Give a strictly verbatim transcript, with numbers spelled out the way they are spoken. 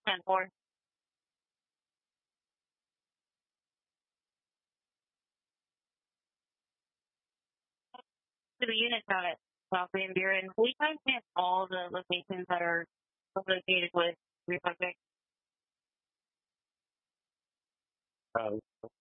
ten four. So the units out at South Van Buren, we try to hit all the locations that are associated with three five six. Oh,